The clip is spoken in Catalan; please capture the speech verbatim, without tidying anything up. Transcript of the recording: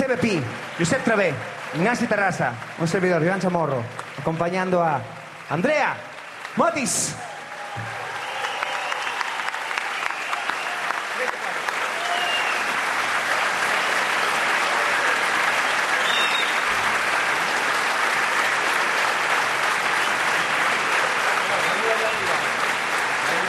Esteve Pi, Josep Travé, Ignasi Terrassa, un servidor, Iván Chamorro, acompañando a Andrea Motis.